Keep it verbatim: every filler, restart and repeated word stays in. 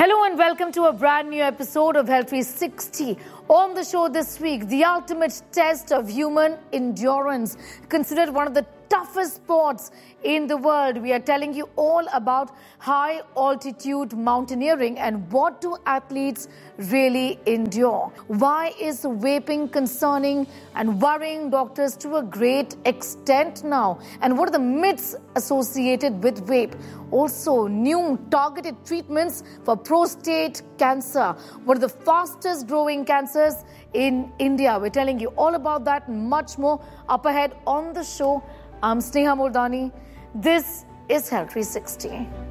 Hello and welcome to a brand new episode of Health three sixty. On the show this week, the ultimate test of human endurance, considered one of the toughest sports in the world. We are telling you all about high altitude mountaineering and what do athletes really endure. Why is vaping concerning and worrying doctors to a great extent now? And what are the myths associated with vape? Also, new targeted treatments for prostate cancer. What are the fastest growing cancers in India? We're telling you all about that and much more up ahead on the show. I'm Sneha Mordani. This is Health three sixty.